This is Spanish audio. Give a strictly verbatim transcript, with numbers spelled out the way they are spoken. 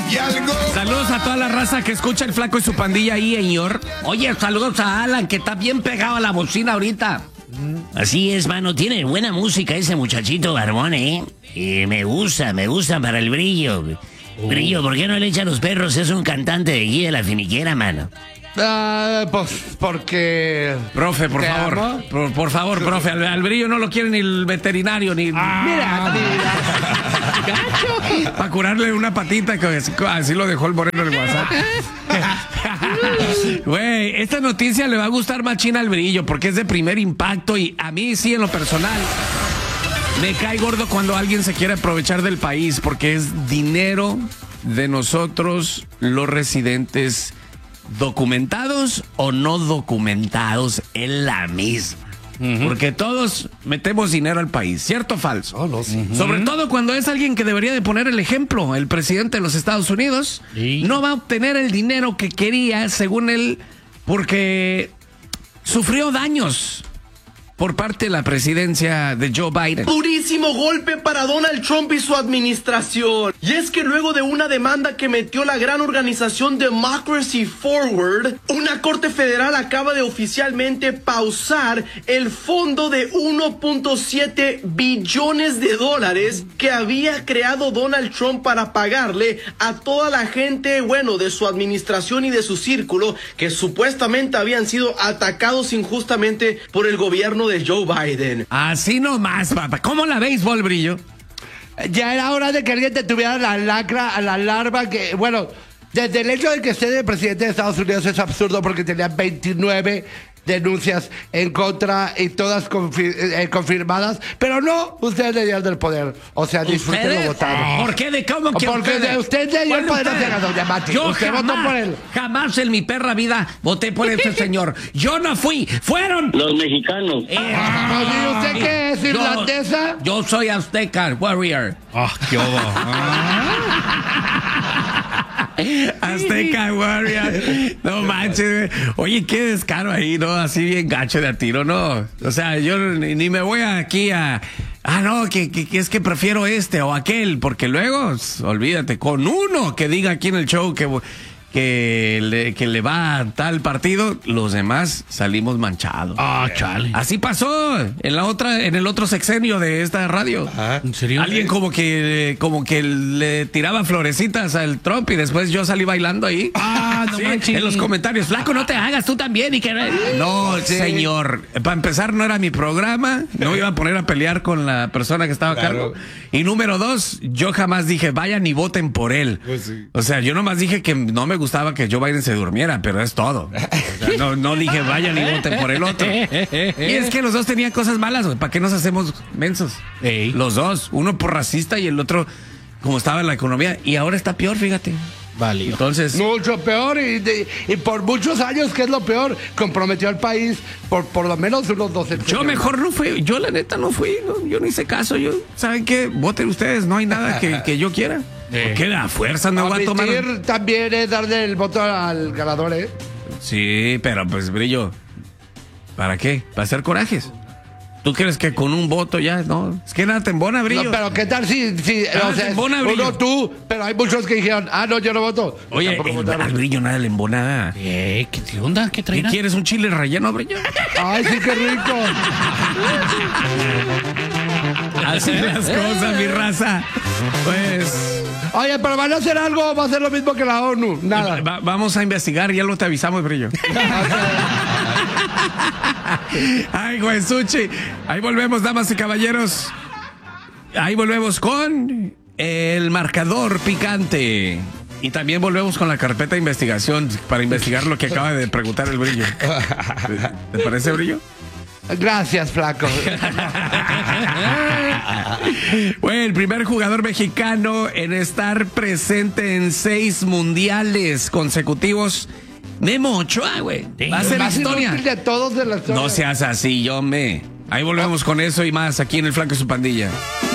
y algo. Saludos a toda la raza que escucha el Flaco y su pandilla ahí, señor. Oye, saludos a Alan, que está bien pegado a la bocina ahorita. Así es, mano, tiene buena música ese muchachito barbón, ¿eh? Y me gusta, me gusta para el brillo. Uh. Brillo, ¿por qué no le echan los perros? Es un cantante de aquí de la finiquera, mano. Uh, pues porque... Profe, por favor, por, por favor, profe, al, al brillo no lo quiere ni el veterinario, ni... Ah, mira, mira. Para curarle una patita, que así lo dejó el moreno en el WhatsApp. Güey, esta noticia le va a gustar machina al brillo, porque es de primer impacto y a mí sí, en lo personal, me cae gordo cuando alguien se quiere aprovechar del país, porque es dinero de nosotros, los residentes documentados o no documentados, es la misma. Uh-huh. Porque todos metemos dinero al país, ¿cierto o falso? Oh, no, sí. Uh-huh. Sobre todo cuando es alguien que debería de poner el ejemplo. El presidente de los Estados Unidos sí. no va a obtener el dinero que quería, según él, porque sufrió daños por parte de la presidencia de Joe Biden. Durísimo golpe para Donald Trump y su administración. Y es que luego de una demanda que metió la gran organización Democracy Forward, una corte federal acaba de oficialmente pausar el fondo de uno punto siete billones de dólares que había creado Donald Trump para pagarle a toda la gente, bueno, de su administración y de su círculo, que supuestamente habían sido atacados injustamente por el gobierno de Joe Biden. Así nomás, papá. ¿Cómo la béisbol, brillo? Ya era hora de que alguien te tuviera la lacra, a la larva que, bueno, desde el hecho de que esté de presidente de Estados Unidos es absurdo porque tenía veintinueve denuncias en contra y todas confir eh, confirmadas, pero no, ustedes le dieron del poder. O sea, disfruten lo votado. ¿Por qué? ¿De cómo que Porque ustedes? de usted le dio el poder a doña Mati. Yo usted jamás, votó por él. Jamás en mi perra vida voté por ese señor. Yo no fui, fueron los mexicanos. Eh, ah, ¿Y usted qué es, irlandesa? Yo, yo soy azteca, warrior. Ah, qué obo. Azteca Warrior. No manches. Oye, qué descaro ahí, ¿no? Así bien gacho de a tiro, ¿no? O sea, yo ni, ni me voy aquí a... Ah, no, que, que, que es que prefiero este o aquel, porque luego, olvídate, con uno que diga aquí en el show que... Que le, que le va a tal partido, los demás salimos manchados. Ah, chale. Así pasó en la otra, en el otro sexenio de esta radio. Ajá. ¿En serio? Alguien como que, como que le tiraba florecitas al Trump y después yo salí bailando ahí. Ah, no sí, manches. en los comentarios, flaco, no te hagas tú también y que no, sí. Señor. Para empezar, no era mi programa, no me iba a poner a pelear con la persona que estaba a cargo. Y número dos, yo jamás dije vayan y voten por él. Pues sí. O sea, yo nomás dije que no me gustaba que Joe Biden se durmiera, pero es todo. O sea, no, no dije vayan y voten por el otro. Y es que los dos tenían cosas malas, güey. ¿Para qué nos hacemos mensos? Ey. Los dos, uno por racista y el otro como estaba en la economía. Y ahora está peor, fíjate. Vale. Entonces, mucho peor y, de, y por muchos años, que es lo peor, comprometió al país por por lo menos unos doce. Yo mejor no fui, yo la neta no fui, no, yo no hice caso. Yo, ¿saben qué? Voten ustedes, no hay nada que, que yo quiera. Eh. ¿Qué la fuerza no va a tomar? También es darle el voto al ganador, ¿eh? Sí, pero pues brillo. ¿Para qué? ¿Para hacer corajes? ¿Tú crees que con un voto ya? No, es que nada te embona, brillo. No, pero ¿qué tal si, si Ah, o sea, te embona, brillo. uno tú, pero hay muchos que dijeron, ah, no, yo no voto. Oye, Tampoco el, al brillo nada le embona. Eh, ¿qué, qué onda? ¿Qué ¿Qué traerá? quieres, un chile relleno, brillo? Ay, sí, qué rico. Así las cosas, mi raza. Pues... Oye, pero van a hacer algo, va a ser lo mismo que la ONU. Nada. Va, vamos a investigar, ya lo te avisamos, brillo. Ay, güey, Suchi. Ahí volvemos, damas y caballeros. Ahí volvemos con el marcador picante. Y también volvemos con la carpeta de investigación para investigar lo que acaba de preguntar el brillo. ¿Te parece, brillo? Gracias, flaco. Bueno, el primer jugador mexicano en estar presente en seis mundiales consecutivos, Memo Ochoa, güey. Va a ser Más historia. inútil de todos de la historia. No seas así, yo me. Ahí volvemos con eso y más aquí en el Flaco y su pandilla.